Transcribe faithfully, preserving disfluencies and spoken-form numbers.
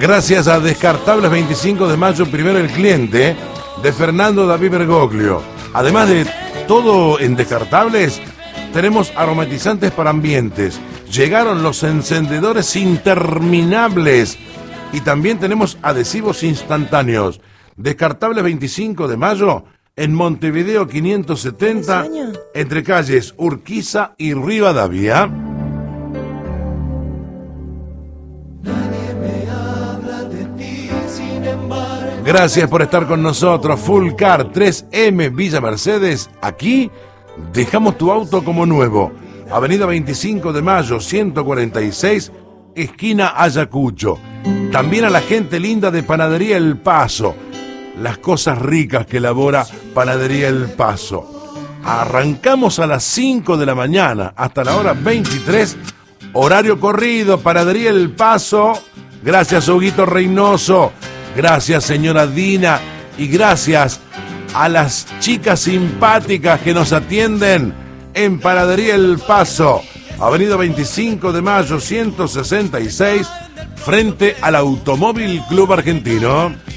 Gracias a Descartables veinticinco de mayo, primero el cliente, de Fernando David Bergoglio. Además de todo en Descartables, tenemos aromatizantes para ambientes. Llegaron los encendedores interminables. Y también tenemos adhesivos instantáneos. Descartables veinticinco de mayo, en Montevideo quinientos setenta, entre calles Urquiza y Rivadavia. Gracias por estar con nosotros. Full Car tres eme Villa Mercedes. Aquí dejamos tu auto como nuevo. Avenida veinticinco de mayo, ciento cuarenta y seis, esquina Ayacucho. También a la gente linda de Panadería El Paso. Las cosas ricas que elabora Panadería El Paso. Arrancamos a las cinco de la mañana hasta la hora veintitrés. Horario corrido, Panadería El Paso. Gracias, Huguito Reynoso. Gracias, señora Dina. Y gracias a las chicas simpáticas que nos atienden en Panadería El Paso. Avenida veinticinco de mayo, ciento sesenta y seis, frente al Automóvil Club Argentino.